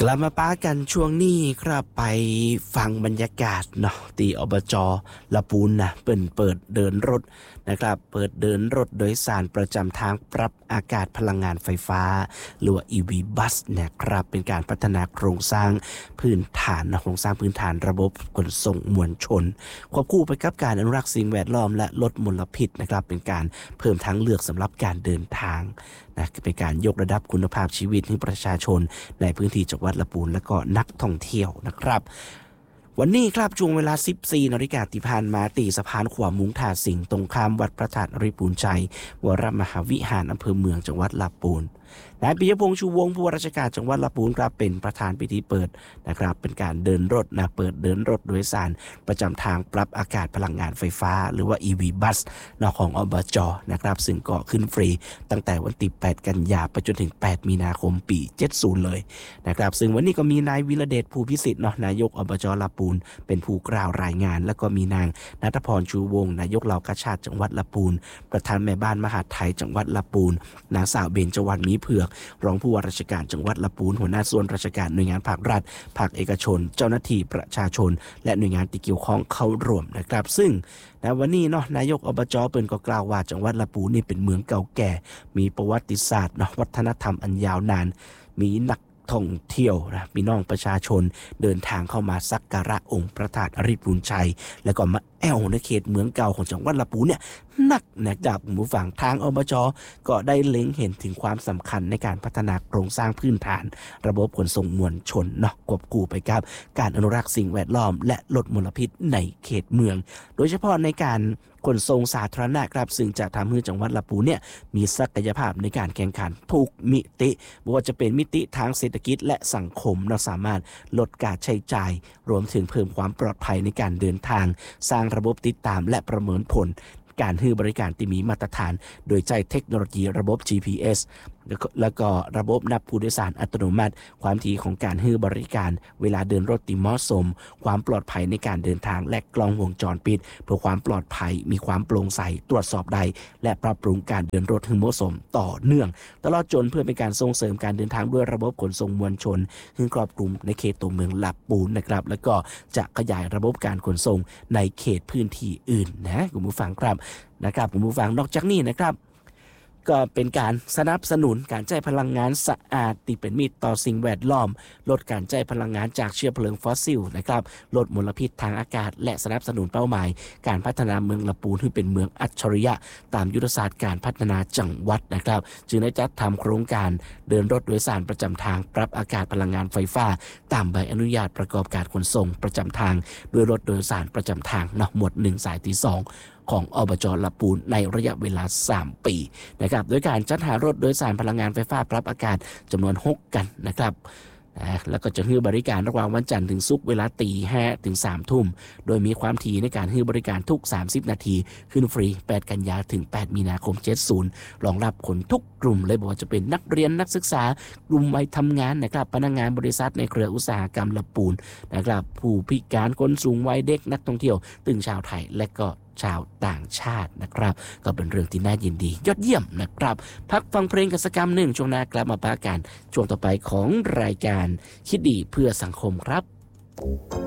ลับมาป้ากันช่วงนี้ครับไปฟังบรรยากาศเนาะที่อบจ.ละปูนนะเปิดเดินรถนะครับเปิดเดินรถโดยสารประจำทางปรับอากาศพลังงานไฟฟ้าหรือว่า EV Bus เนี่ยครับเป็นการพัฒนาโครงสร้างพื้นฐานโครงสร้างพื้นฐานระบบขนส่งมวลชนควบคู่ไปกับการอนุรักษ์สิ่งแวดล้อมและลดมลพิษนะครับเป็นการเพิ่มทางเลือกสำหรับการเดินทางนะเป็นการยกระดับคุณภาพชีวิตให้ประชาชนในพื้นที่จังหวัดละปูนและก็นักท่องเที่ยวนะครับวันนี้ครับช่วงเวลา 14 นาฬิกาที่ผ่านมาตีสะพานขวามุ้งท่าสิงห์ตรงข้ามวัดพระธาตุอริปูนชัยวรมหาวิหารอำเภอเมืองจังหวัดละปูนนายปิยพงษ์ชูวงศ์ผู้ว่าราชการจังหวัดละปูนครับเป็นประธานพิธีเปิดนะครับเป็นการเดินรถเปิดเดินรถโดยสารประจำทางปรับอากาศพลังงานไฟฟ้าหรือว่า EV Bus ของอบจ.นะครับซึ่งก็ขึ้นฟรีตั้งแต่วันที่ 8 กันยายนไปจนถึง 8 มีนาคม ปี 70 เลยนะครับซึ่งวันนี้ก็มีนายวิรเดชภูพิสิทธิ์นายกอบจ.ละปูนเป็นผู้กล่าวรายงานแล้วก็มีนางณัฐพรชูวงศ์นายกเหล่ากาชาดจังหวัดละปูนประธานแม่บ้านมหาดไทยจังหวัดละปูนนางสาวเบญจวรรณมีเผือกรองผู้ว่าราชการจังหวัดละปูนหัวหน้าส่วนราชการหน่วยงานภาครัฐภาคเอกชนเจ้าหน้าที่ประชาชนและหน่วยงานที่เกี่ยวข้องเข้าร่วมนะครับซึ่งวันนี้นายกอบจ.เปิ้นก็กล่าวว่าจังหวัดละปูนนี่เป็นเมืองเก่าแก่มีประวัติศาสตร์วัฒนธรรมอันยาวนานมีนักท่องเที่ยวพี่น้องประชาชนเดินทางเข้ามาสักการะองค์พระธาตุอริปูนชัยแล้วก็มาแอวในเขตเมืองเก่าของจังหวัดละปูนเนี่ยนักจากผู้ฝั่งทางอบจ.ก็ได้เล็งเห็นถึงความสำคัญในการพัฒนาโครงสร้างพื้นฐานระบบขนส่งมวลชนควบคู่ไปกับการอนุรักษ์สิ่งแวดล้อมและลดมลพิษในเขตเมืองโดยเฉพาะในการขนส่งสาธารณะครับซึ่งจะทำให้จังหวัดละปูนเนี่ยมีศักยภาพในการแข่งขันทุกมิติไม่ว่าจะเป็นมิติทางเศรษฐกิจและสังคมเราสามารถลดการใช้จ่ายรวมถึงเพิ่มความปลอดภัยในการเดินทางสร้างระบบติดตามและประเมินผลการให้บริการที่มีมาตรฐานโดยใช้เทคโนโลยีระบบ GPS แล้วก็ระบบนับผู้โดยสารอัตโนมัติความถี่ของการให้บริการเวลาเดินรถที่เหมาะสมความปลอดภัยในการเดินทางและกล้องวงจรปิดเพื่อความปลอดภัยมีความโปร่งใสตรวจสอบได้และปรับปรุงการเดินรถให้เหมาะสมต่อเนื่องตลอดจนเพื่อเป็นการส่งเสริมการเดินทางด้วยระบบขนส่งมวลชนให้ครอบคลุมในเขตตัวเมืองละปูนนะครับแล้วก็จะขยายระบบการขนส่งในเขตพื้นที่อื่นคุณผู้ฟังครับคุณผู้ฟังนอกจากนี้นะครับก็เป็นการสนับสนุนการใช้พลังงานสะอาดที่เป็นมิตรต่อสิ่งแวดล้อมลดการใช้พลังงานจากเชื้อเพลิงฟอสซิลนะครับลดมลพิษทางอากาศและสนับสนุนเป้าหมายการพัฒนาเมืองละปูนให้เป็นเมืองอัจฉริยะตามยุทธศาสตร์การพัฒนาจังหวัดนะครับจึงได้จัดทำโครงการเดินรถโดยสารประจำทางปรับอากาศพลังงานไฟฟ้าตามใบอนุญาตประกอบการขนส่งประจำทางด้วยรถโดยสารประจำทางหมวด1สายที่2ของอบจ.ละปูนในระยะเวลา3 ปีนะครับโดยการจัดหารถโดยสารพลังงานไฟฟ้าปรับอากาศจำนวน6กันนะครับแล้วก็จะให้บริการระหว่างวันจันทร์ถึงศุกร์เวลา 5 ถึง 3 ทุ่มโดยมีความถี่ในการให้บริการทุก30 นาทีขึ้นฟรี 8 กันยายนถึง 8 มีนาคม 70รองรับคนทุกกลุ่มเลยบอกว่าจะเป็นนักเรียนนักศึกษากลุ่มวัยทำงานนะครับพนักงานบริษัทในเครืออุตสาหกรรมละปูนนะครับผู้พิการคนสูงวัยเด็กนักท่องเที่ยวตึงชาวไทยและก็ชาวต่างชาตินะครับก็เป็นเรื่องที่น่ายินดียอดเยี่ยมนะครับพักฟังเพลงกิจกรรมหนึ่งช่วงหน้ากลับมาพบกันช่วงต่อไปของรายการคิดดีเพื่อสังคมครับ